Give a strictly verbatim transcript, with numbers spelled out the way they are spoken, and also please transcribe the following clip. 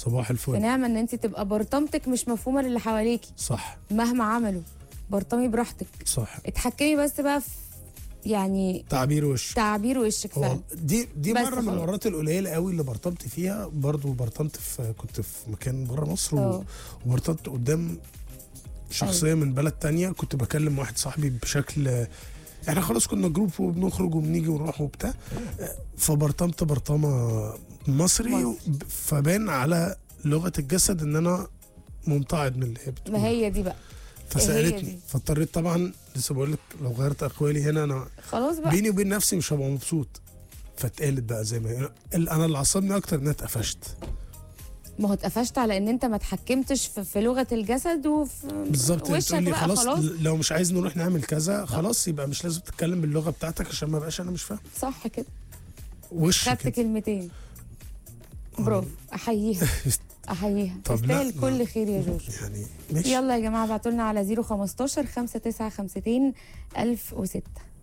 صباح في الفل. نعمه ان انت تبقى برطمتك مش مفهومه للي حواليكي صح مهما عملوا. برطمي براحتك، صح. اتحكمي بس بقى في يعني تعبير وش تعبير وشك هو فعلا. دي دي بس مره من خلاص. المرات القليله قوي اللي برطمت فيها. برضو برطمت في كنت في مكان بره مصر و- اه. وبرطمت قدام شخصيه من بلد تانية. كنت بكلم واحد صاحبي بشكل، احنا خلاص كنا جروب وبنخرج وبنيجي ونروح وبتاع، فبرطمت برطمه مصري مصر. فبان على لغه الجسد ان انا ممتعض من اللي هي بتقول. ما هي دي بقى. هي فسالتني دي. فاضطريت طبعا، لسه بقول لك لو غيرت اقوالي هنا انا خلاص بقى. بيني وبين نفسي مش هبقى مبسوط. فاتقالت بقى زي ما هي. ال- انا اللي عصبني اكتر ان انا اتقفشت. ما هو اتقفشت على ان انت ما اتحكمتش في, في لغه الجسد وفي بالظبط. وشك تقول لي بقى خلاص, خلاص. لو مش عايز نروح نعمل كذا خلاص يبقى مش لازم تتكلم باللغه بتاعتك عشان ما بقاش انا مش فاهم. صح كده. وش خدت كده. كلمتين. برافو. احييها احييها. طب لا، تستاهل ما- كل خير يا جوجو. يعني ماشي. يلا يا جماعه ابعتوا لنا على صفر خمستاشر خمسة تسعة خمسة ألف وستة.